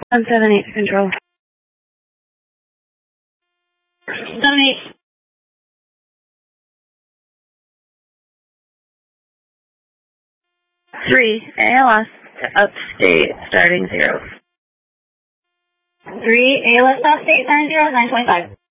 178 control. 78. 3, ALS to upstate, starting 0. 3, ALS to upstate, starting 0, 925.